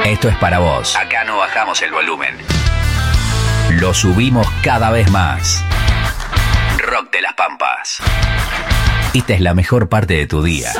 Esto es para vos. Acá no bajamos el volumen. Lo subimos cada vez más. Rock de las Pampas. Esta es la mejor parte de tu día.